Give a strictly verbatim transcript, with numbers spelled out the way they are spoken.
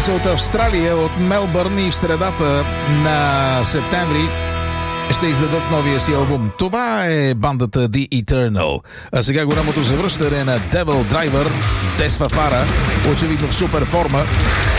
са от Австралия, от Мелбърн и в средата на септември ще издадат новия си албум. Това е бандата The Eternal. А сега голямото завръщане на Devil Driver, Дес Фафара, очевидно в супер форма.